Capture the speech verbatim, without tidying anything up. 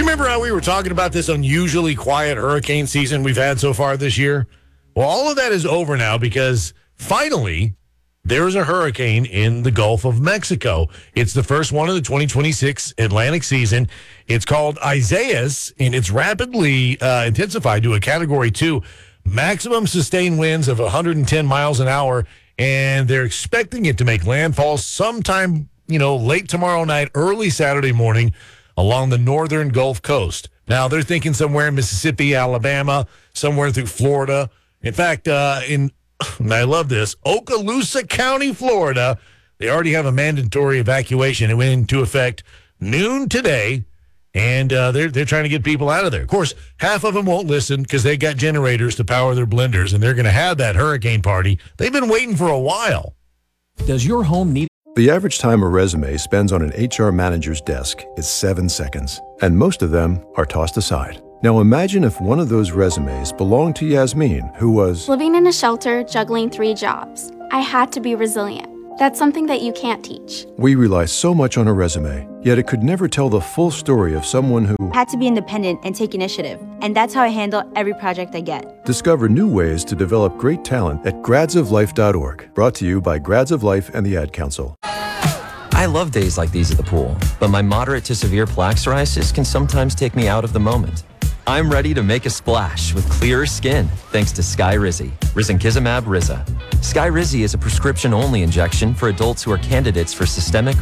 remember how we were talking about this unusually quiet hurricane season we've had so far this year? Well, all of that is over now because finally there's a hurricane in the Gulf of Mexico. It's the first one of the twenty twenty-six Atlantic season. It's called Isaias, and it's rapidly uh, intensified to a Category two. Maximum sustained winds of one hundred ten miles an hour, and they're expecting it to make landfall sometime, you know, late tomorrow night, early Saturday morning along the northern Gulf Coast. Now, they're thinking somewhere in Mississippi, Alabama, somewhere through Florida. In fact, uh, in, and I love this, Okaloosa County, Florida, they already have a mandatory evacuation. It went into effect noon today, and uh, they're, they're trying to get people out of there. Of course, half of them won't listen because they got generators to power their blenders, and they're going to have that hurricane party. They've been waiting for a while. Does your home need... The average time a resume spends on an H R manager's desk is seven seconds, and most of them are tossed aside. Now imagine if one of those resumes belonged to Yasmin, who was living in a shelter, juggling three jobs. I had to be resilient. That's something that you can't teach. We rely so much on a resume, yet it could never tell the full story of someone who had to be independent and take initiative. And that's how I handle every project I get. Discover new ways to develop great talent at grads of life dot org. Brought to you by Grads of Life and the Ad Council. I love days like these at the pool, but my moderate to severe plaque psoriasis can sometimes take me out of the moment. I'm ready to make a splash with clearer skin thanks to Skyrizi, risankizumab Riza. Skyrizi is a prescription-only injection for adults who are candidates for systemic